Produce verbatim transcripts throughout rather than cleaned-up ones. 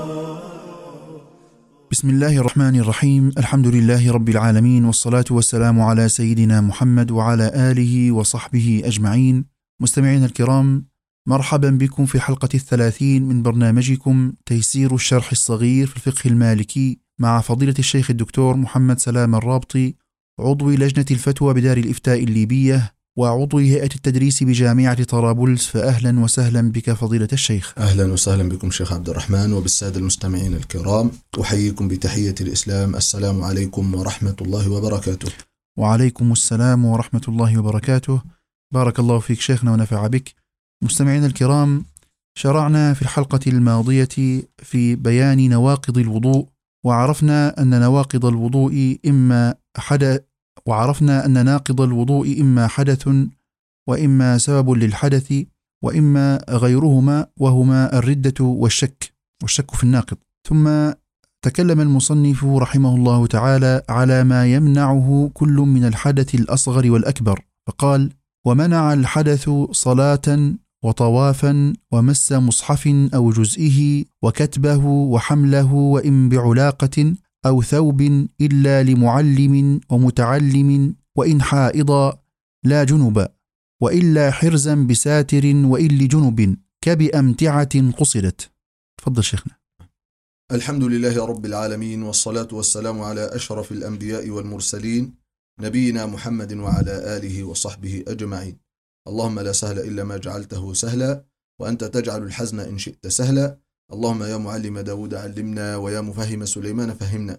بسم الله الرحمن الرحيم. الحمد لله رب العالمين، والصلاة والسلام على سيدنا محمد وعلى آله وصحبه أجمعين. مستمعين الكرام، مرحبا بكم في حلقة الثلاثين من برنامجكم تيسير الشرح الصغير في الفقه المالكي مع فضيلة الشيخ الدكتور محمد سلام الرابطي، عضو لجنة الفتوى بدار الإفتاء الليبية وعضو هيئة التدريس بجامعة طرابلس. فأهلا وسهلا بك فضيلة الشيخ. أهلا وسهلا بكم شيخ عبد الرحمن وبالسادة المستمعين الكرام، أحييكم بتحية الإسلام. السلام عليكم ورحمة الله وبركاته. وعليكم السلام ورحمة الله وبركاته. بارك الله فيك شيخنا ونفع بك. مستمعين الكرام، شرعنا في الحلقة الماضية في بيان نواقض الوضوء، وعرفنا أن نواقض الوضوء إما حدث وعرفنا أن ناقض الوضوء إما حدث وإما سبب للحدث وإما غيرهما، وهما الردة والشك والشك في الناقض. ثم تكلم المصنف رحمه الله تعالى على ما يمنعه كل من الحدث الأصغر والأكبر، فقال: ومنع الحدث صلاة وطوافا ومس مصحف أو جزئه وكتبه وحمله وإن بعلاقة أو ثوب إلا لمعلم ومتعلم وإن حائضا لا جنبا، وإلا حرزا بساتر وإن لجنب كبأمتعة قصدت. تفضل شيخنا. الحمد لله رب العالمين، والصلاة والسلام على أشرف الأنبياء والمرسلين، نبينا محمد وعلى آله وصحبه أجمعين. اللهم لا سهل إلا ما جعلته سهلا، وأنت تجعل الحزن إن شئت سهلا. اللهم يا معلم داود علمنا، ويا مفهم سليمان فهمنا.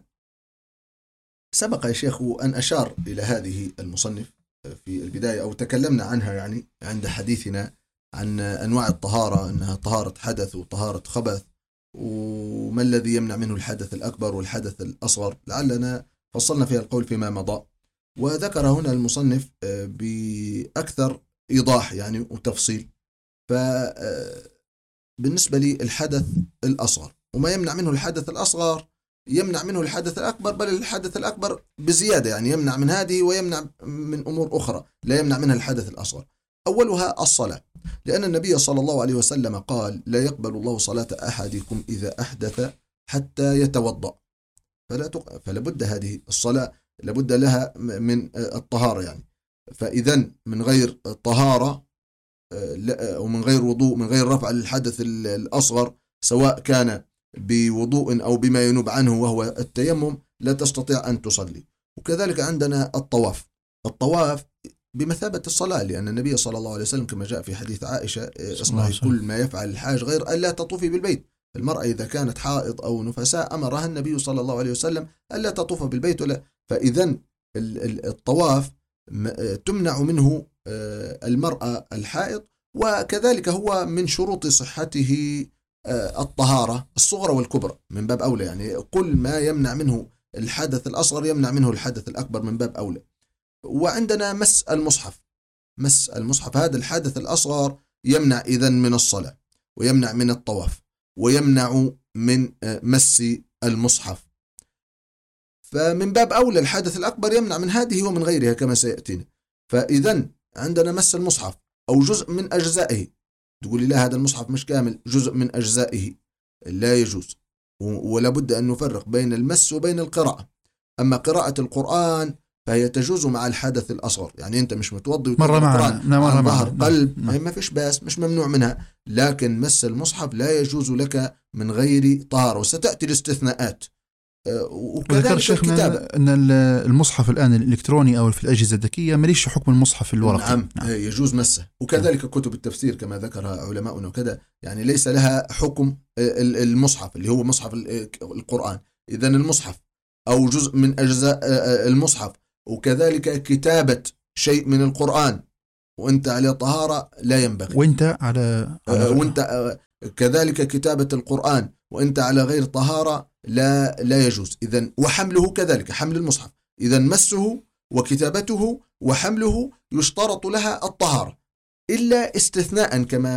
سبق يا شيخ أن أشار إلى هذه المصنف في البداية، أو تكلمنا عنها يعني عند حديثنا عن أنواع الطهارة، أنها طهارة حدث وطهارة خبث، وما الذي يمنع منه الحدث الأكبر والحدث الأصغر. لعلنا فصلنا فيها القول فيما مضى، وذكر هنا المصنف بأكثر إيضاح يعني وتفصيل. فبالنسبة لي الحدث الأصغر وما يمنع منه الحدث الأصغر يمنع منه الحدث الأكبر، بل الحدث الأكبر بزيادة، يعني يمنع من هذه ويمنع من أمور أخرى لا يمنع منها الحدث الأصغر. أولها الصلاة، لأن النبي صلى الله عليه وسلم قال: لا يقبل الله صلاة أحدكم إذا أحدث حتى يتوضأ. فلا تق... فلا بد هذه الصلاة لابد لها من الطهارة يعني. فإذا من غير طهارة ومن غير وضوء، من غير رفع الحدث الأصغر، سواء كان بوضوء أو بما ينوب عنه وهو التيمم، لا تستطيع أن تصلي. وكذلك عندنا الطواف. الطواف بمثابة الصلاة، لأن النبي صلى الله عليه وسلم كما جاء في حديث عائشة: اصنعي كل ما يفعل الحاج غير ألا تطوفي بالبيت. المرأة إذا كانت حائض أو نفساء أمرها النبي صلى الله عليه وسلم ألا تطوف بالبيت ولا. فإذا الطواف تمنع منه المرأة الحائض، وكذلك هو من شروط صحته الطهارة الصغرى والكبرى من باب أولى، يعني كل ما يمنع منه الحدث الأصغر يمنع منه الحدث الأكبر من باب أولى. وعندنا مس المصحف. مس المصحف هذا الحدث الأصغر يمنع إذن من الصلاة، ويمنع من الطواف، ويمنع من مس المصحف. فمن باب أولى الحدث الأكبر يمنع من هذه ومن غيرها كما سيأتينا. فإذن عندنا مس المصحف أو جزء من أجزائه، تقول لا هذا المصحف مش كامل، جزء من أجزائه، لا يجوز. ولا بد أن نفرق بين المس وبين القراءة. أما قراءة القرآن فهي تجوز مع الحدث الأصغر، يعني أنت مش متوضي مرة معنا عن ظهر قلب، ما فيش باس، مش ممنوع منها. لكن مس المصحف لا يجوز لك من غير طهارة، وستأتي الاستثناءات. وذكر شيخنا أن المصحف الآن الإلكتروني أو في الأجهزة الذكية ماليش حكم المصحف الورقي. نعم, نعم. يجوز مسه. وكذلك كتب التفسير كما ذكرها علماؤنا وكذا، يعني ليس لها حكم المصحف اللي هو مصحف القرآن. إذن المصحف أو جزء من أجزاء المصحف، وكذلك كتابة شيء من القرآن وأنت على طهارة لا ينبغي. وأنت على, على وأنت كذلك كتابة القرآن وأنت على غير طهارة لا لا يجوز. إذن وحمله كذلك، حمل المصحف، إذن مسه وكتابته وحمله يشترط لها الطهارة، إلا استثناء كما